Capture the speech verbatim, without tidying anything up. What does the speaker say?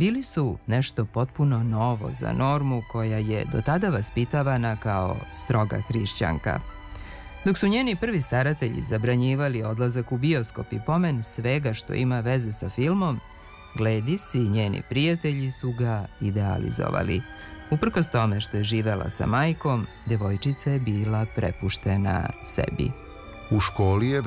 bili su nešto potpuno novo za Normu koja je do tada vaspitavana kao stroga hrišćanka. Dok su njeni prvi staratelji zabranjivali odlazak u bioskop i pomen svega što ima veze sa filmom, Gladys i njeni prijatelji su ga idealizovali. Uprkos tome što je živela sa majkom, devojčica je bila prepuštena sebi. U školi je